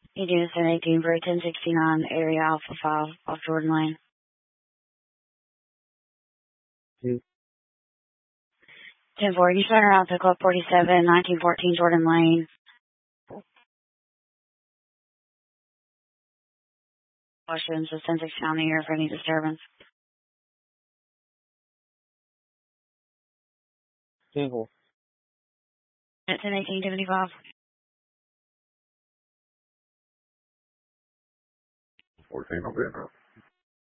Unit 1018 for 1069 area Alpha 5 off Jordan Lane. 10-4, you turn around to Club 47, 1914 Jordan Lane. Questions with 1069 here for any disturbance. 10-4. Unit 1018 75. 14 November.